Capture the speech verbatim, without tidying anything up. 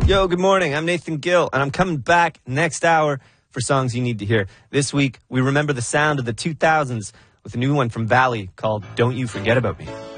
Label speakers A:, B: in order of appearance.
A: Yo, good morning. I'm Nathan Gill, and I'm coming back next hour for songs you need to hear. This week, we remember the sound of the two thousands with a new one from Valley called Don't You Forget About Me.